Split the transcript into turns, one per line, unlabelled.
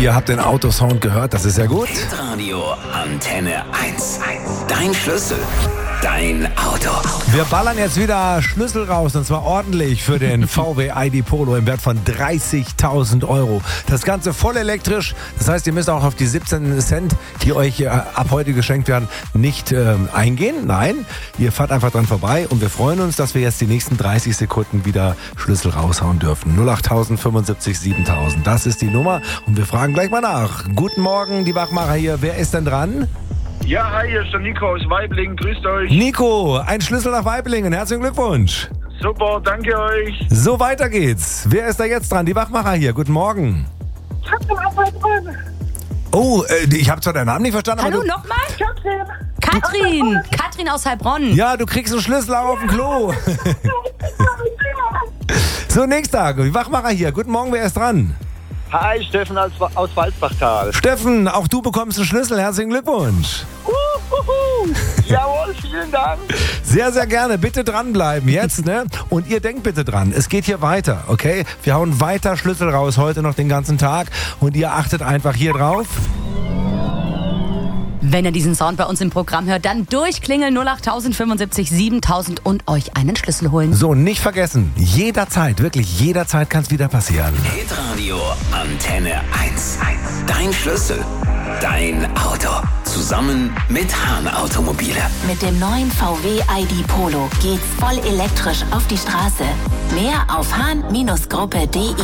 Ihr habt den Autosound gehört, das ist ja gut.
Hitradio Antenne 1. Dein Schlüssel, dein Auto.
Wir ballern jetzt wieder Schlüssel raus, und zwar ordentlich für den VW ID Polo im Wert von 30.000 €. Das Ganze voll elektrisch, das heißt, ihr müsst auch auf die 17 Cent, die euch ab heute geschenkt werden, nicht eingehen. Nein, ihr fahrt einfach dran vorbei und wir freuen uns, dass wir jetzt die nächsten 30 Sekunden wieder Schlüssel raushauen dürfen. 08000 75 7000, das ist die Nummer und wir fragen gleich mal nach. Guten Morgen, die Wachmacher hier, wer ist denn dran?
Ja, hi, hier ist der Nico aus Waiblingen. Grüßt euch.
Nico, ein Schlüssel nach Waiblingen. Herzlichen Glückwunsch.
Super, danke euch.
So, weiter geht's. Wer ist da jetzt dran? Die Wachmacher hier. Guten Morgen. Oh, ich habe zwar deinen Namen nicht verstanden,
Hallo,
aber
nochmal? Katrin. Katrin aus Heilbronn.
ja, du kriegst einen Schlüssel auch auf dem Klo. So, nächster. Die Wachmacher hier. Guten Morgen, wer ist dran?
Hi, Steffen aus Walsbachtal.
Steffen, auch du bekommst einen Schlüssel. Herzlichen Glückwunsch.
Jawohl, vielen Dank.
Sehr, sehr gerne. Bitte dranbleiben jetzt, ne? Und ihr denkt bitte dran, es geht hier weiter, okay? Wir hauen weiter Schlüssel raus, heute noch den ganzen Tag. Und ihr achtet einfach hier drauf.
Wenn ihr diesen Sound bei uns im Programm hört, dann durchklingeln 08000 75 7000 und euch einen Schlüssel holen.
So, nicht vergessen, jederzeit, wirklich jederzeit kann es wieder passieren.
Hitradio Antenne 1. Dein Schlüssel, dein Auto. Zusammen mit Hahn Automobile.
Mit dem neuen VW ID Polo geht's voll elektrisch auf die Straße. Mehr auf hahn-gruppe.de.